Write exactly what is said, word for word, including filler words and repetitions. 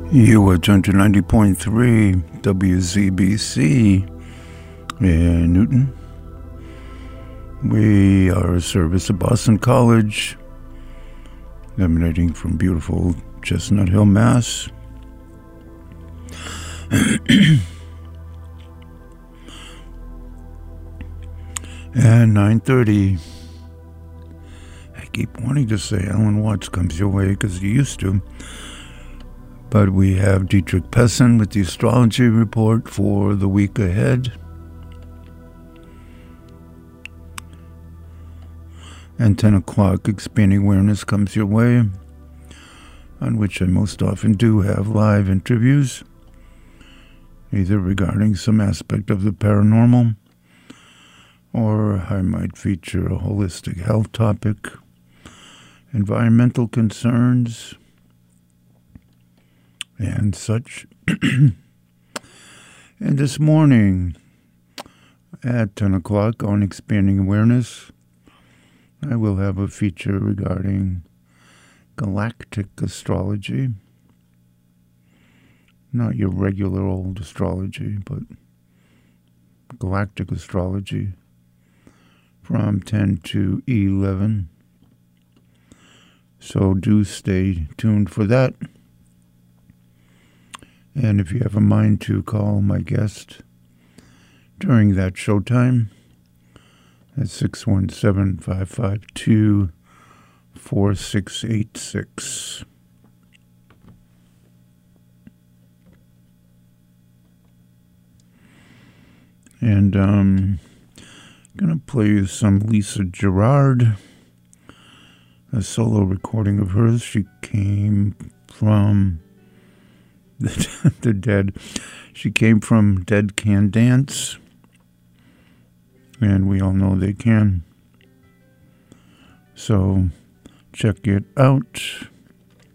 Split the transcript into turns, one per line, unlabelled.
You are tuned to ninety point three W Z B C in Newton. We are a service of Boston College, emanating from beautiful Chestnut Hill, Mass. And nine thirty. I keep wanting to say Alan Watts comes your way because he used to. But we have Dietrich Pessin with the astrology report for the week ahead. And ten o'clock, Expanding Awareness comes your way, on which I most often do have live interviews, either regarding some aspect of the paranormal, or I might feature a holistic health topic, environmental concerns, and such. And this morning at ten o'clock on Expanding Awareness, I will have a feature regarding galactic astrology. Not your regular old astrology, but galactic astrology from ten to eleven. So do stay tuned for that. And if you have a mind to call my guest during that showtime, at six one seven, five five two, four six eight six. And um, I'm going to play you some Lisa Gerrard, a solo recording of hers. She came from the, the Dead. She came from Dead Can Dance. And we all know they can. So check it out.